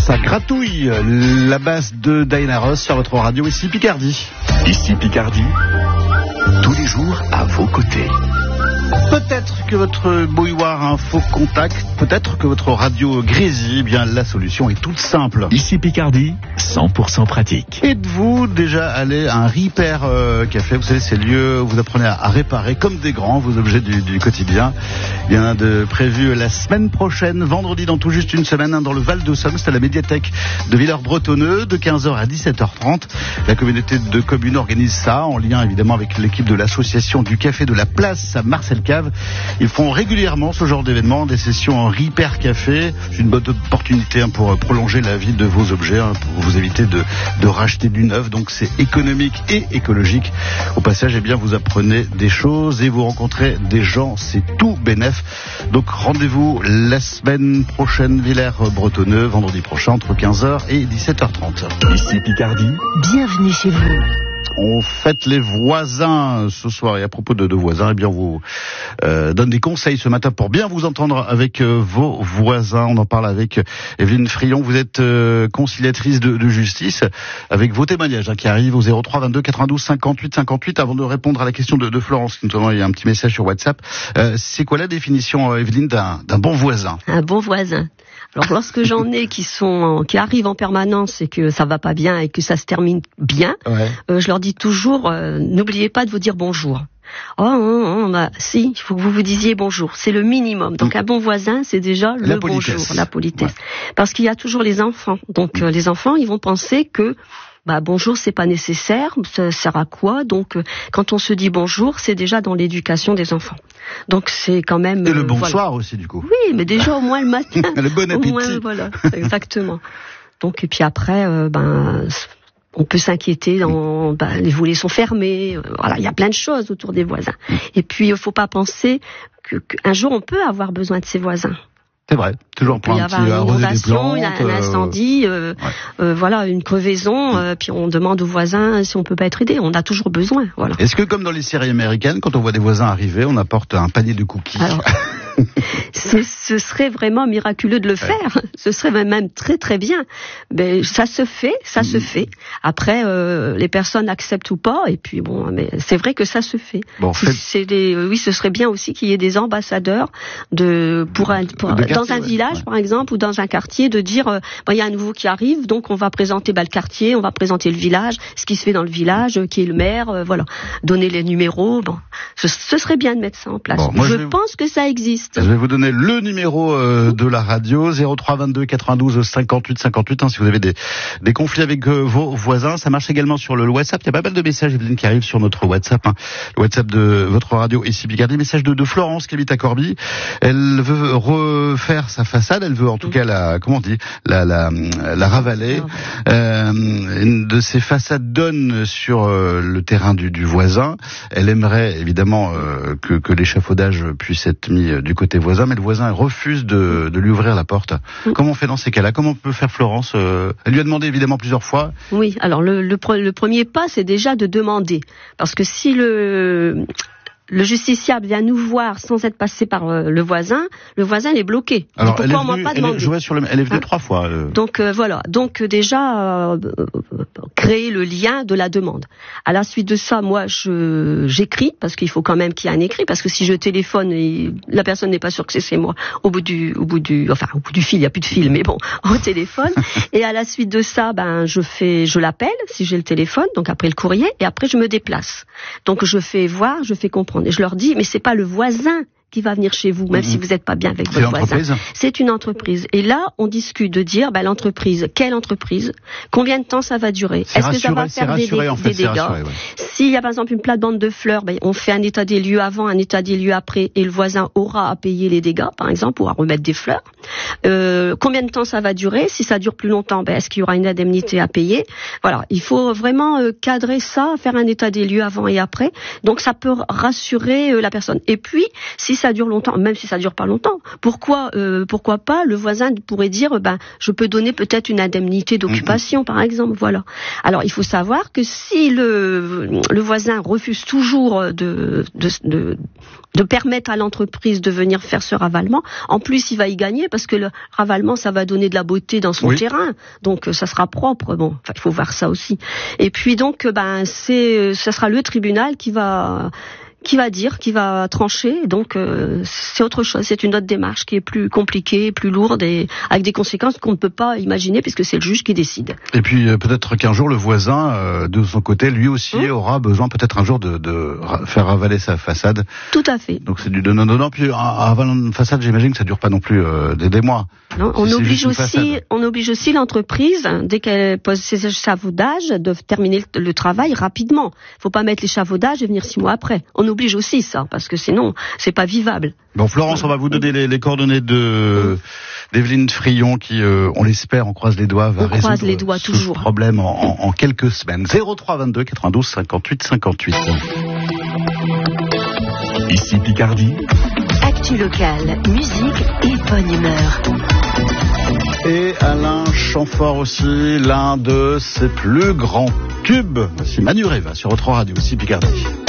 Ça gratouille, la basse de Diana Ross sur votre radio, ici Picardie. Ici Picardie, tous les jours à vos côtés. Peut-être que votre bouilloire a un faux contact, peut-être que votre radio grésille, eh bien la solution est toute simple. Ici Picardie, 100% pratique. Êtes-vous déjà allé à un Repair Café? Vous savez, ces lieux où vous apprenez à réparer comme des grands vos objets du quotidien. Il y en a de prévu la semaine prochaine, vendredi dans tout juste une semaine, dans le Val-de-Somme, c'est à la médiathèque de Villers-Bretonneux, de 15h à 17h30. La communauté de communes organise ça, en lien évidemment avec l'équipe de l'association du Café de la Place à Marcel Cave. Ils font régulièrement ce genre d'événement, des sessions en Repair Café. C'est une bonne opportunité pour prolonger la vie de vos objets, pour vous éviter de racheter du neuf. Donc c'est économique et écologique. Au passage, eh bien, vous apprenez des choses et vous rencontrez des gens. C'est tout bénef. Donc rendez-vous la semaine prochaine, Villers-Bretonneux, vendredi prochain, entre 15h et 17h30. Ici Picardie, bienvenue chez vous. On fête les voisins ce soir, et à propos de voisins, eh bien on vous donne des conseils ce matin pour bien vous entendre avec vos voisins. On en parle avec Evelyne Frion. Vous êtes conciliatrice de justice, avec vos témoignages qui arrivent au 03 22 92 58 58. Avant de répondre à la question de Florence, notamment il y a un petit message sur WhatsApp. C'est quoi la définition, Evelyne, d'un bon voisin? Un bon voisin. Alors lorsque j'en ai qui arrivent en permanence et que ça va pas bien et que ça se termine bien, je leur dis toujours n'oubliez pas de vous dire bonjour. Si, il faut que vous vous disiez bonjour, c'est le minimum. Donc un bon voisin, c'est déjà le bonjour, la politesse. Ouais. Parce qu'il y a toujours les enfants. Donc les enfants, ils vont penser que bonjour, c'est pas nécessaire, ça sert à quoi? Donc quand on se dit bonjour, c'est déjà dans l'éducation des enfants. Donc c'est quand même et le bonsoir aussi du coup. Oui, mais déjà au moins le matin. Le bon appétit. Au moins, voilà, exactement. Donc et puis après on peut s'inquiéter les volets sont fermés, voilà, il y a plein de choses autour des voisins. Et puis il faut pas penser qu'un jour on peut avoir besoin de ses voisins. C'est vrai, toujours pour un petit arroser des plantes, un incendie, voilà, une crevaison, puis on demande aux voisins si on peut pas être aidé. On a toujours besoin, voilà. Est-ce que comme dans les séries américaines, quand on voit des voisins arriver, on apporte un panier de cookies? Alors, ce serait vraiment miraculeux de le faire. Ce serait même très très bien. Mais ça se fait. Après, les personnes acceptent ou pas. Et puis mais c'est vrai que ça se fait. Bon, oui, ce serait bien aussi qu'il y ait des ambassadeurs dans un village, par exemple, ou dans un quartier, de dire il y a un nouveau qui arrive, donc on va présenter le quartier, on va présenter le village, ce qui se fait dans le village, qui est le maire, voilà, donner les numéros. Ce serait bien de mettre ça en place. Je pense que ça existe. Je vais vous donner le numéro de la radio, 03 22 92 58 58, si vous avez des conflits avec vos voisins. Ça marche également sur le WhatsApp. Il y a pas mal de messages, Evelyne, qui arrivent sur notre WhatsApp, le WhatsApp de votre radio ici Picardie. Message de Florence qui habite à Corbie. Elle veut refaire sa façade, elle veut en tout cas la ravaler. Une de ses façades donne sur le terrain du voisin. Elle aimerait évidemment que l'échafaudage puisse être mis du côté voisin, mais le voisin refuse de lui ouvrir la porte. Comment on fait dans ces cas-là? Comment on peut faire, Florence? Elle lui a demandé évidemment plusieurs fois. Oui, alors le premier pas, c'est déjà de demander. Parce que si le justiciable vient nous voir sans être passé par le voisin est bloqué. Alors, pourquoi on m'a pas demandé? Elle est venue 3 fois. Donc voilà. Donc déjà créer le lien de la demande. À la suite de ça, moi j'écris parce qu'il faut quand même qu'il y ait un écrit, parce que si je téléphone et la personne n'est pas sûre que c'est moi, au bout du fil, il y a plus de fil, mais bon, au téléphone. Et à la suite de ça, je l'appelle si j'ai le téléphone, donc après le courrier, et après je me déplace. Donc je fais voir, je fais comprendre. Et je leur dis, mais c'est pas le voisin qui va venir chez vous, même si vous n'êtes pas bien avec votre voisin. C'est une entreprise. Et là, on discute de dire, l'entreprise, quelle entreprise, combien de temps ça va durer, est-ce que ça va faire des dégâts. S'il y a par exemple une plate-bande de fleurs, on fait un état des lieux avant, un état des lieux après, et le voisin aura à payer les dégâts, par exemple, ou à remettre des fleurs. Combien de temps ça va durer? Si ça dure plus longtemps, est-ce qu'il y aura une indemnité à payer? Voilà, il faut vraiment cadrer ça, faire un état des lieux avant et après. Donc ça peut rassurer la personne. Et puis, si ça dure longtemps, même si ça dure pas longtemps, pourquoi pas le voisin pourrait dire je peux donner peut-être une indemnité d'occupation, par exemple, voilà. Alors il faut savoir que si le voisin refuse toujours de permettre à l'entreprise de venir faire ce ravalement, en plus il va y gagner parce que le ravalement normalement, ça va donner de la beauté dans son terrain. Donc, ça sera propre. Bon, enfin, il faut voir ça aussi. Et puis, donc, ça sera le tribunal qui va trancher. Donc, c'est autre chose. C'est une autre démarche qui est plus compliquée, plus lourde et avec des conséquences qu'on ne peut pas imaginer puisque c'est le juge qui décide. Et puis, peut-être qu'un jour, le voisin, de son côté, lui aussi aura besoin peut-être un jour de faire ravaler sa façade. Tout à fait. Donc, c'est du donnant-donnant. Puis, avaler une façade, j'imagine que ça dure pas non plus des mois. Non, on oblige aussi l'entreprise, dès qu'elle pose ses échafaudages, de terminer le travail rapidement. Faut pas mettre l'échafaudage et venir 6 mois après. On oblige aussi ça, parce que sinon, c'est pas vivable. Bon, Florence, on va vous donner les coordonnées d'Evelyne Frion qui, on l'espère, on croise les doigts, va résoudre ce problème en quelques semaines. 03 22 92 58 58. Ici Picardie. Actu locale, musique et bonne humeur. Et Alain Chamfort aussi, l'un de ses plus grands tubes. Voici Manu Reva sur Votre Radio, ici Picardie.